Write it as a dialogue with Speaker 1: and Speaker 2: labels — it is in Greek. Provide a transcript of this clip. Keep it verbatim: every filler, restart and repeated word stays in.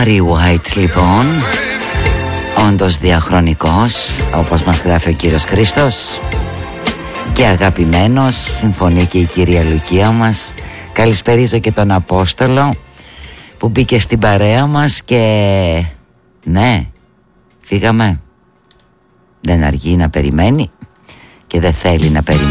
Speaker 1: Barry White λοιπόν, όντως διαχρονικός, όπως μας γράφει ο κύριος Χρήστος, και αγαπημένος. Συμφωνεί και η κυρία Λουκία μας. Καλησπερίζω και τον Απόστολο που μπήκε στην παρέα μας. Και ναι, φύγαμε. Δεν αργεί να περιμένει και δεν θέλει να περιμένει.